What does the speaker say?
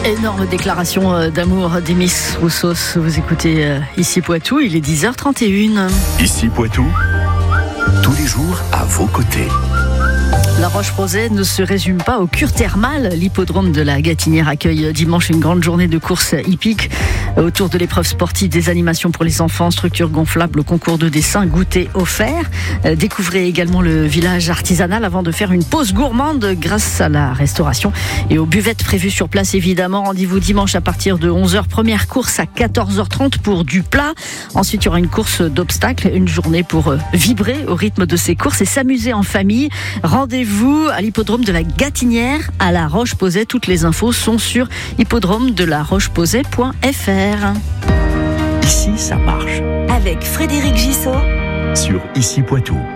Énorme déclaration d'amour des Miss Roussos. Vous écoutez Ici Poitou, il est 10h31. Ici Poitou, tous les jours à vos côtés. La Roche-Posay ne se résume pas aux cures thermales. L'hippodrome de la Gatinière accueille dimanche une grande journée de course hippique. Autour de l'épreuve sportive, des animations pour les enfants, structures gonflables, concours de dessin, goûter offert. Découvrez également le village artisanal avant de faire une pause gourmande grâce à la restauration et aux buvettes prévues sur place évidemment. Rendez-vous dimanche à partir de 11h. Première course à 14h30 pour du plat. Ensuite, il y aura une course d'obstacles, une journée pour vibrer au rythme de ces courses et s'amuser en famille. Rendez-vous à l'hippodrome de la Gatinière à La Roche-Posay. Toutes les infos sont sur hippodrome-de-la-roche-posay.fr. Ici, ça marche. Avec Frédéric Gissot Sur Ici Poitou.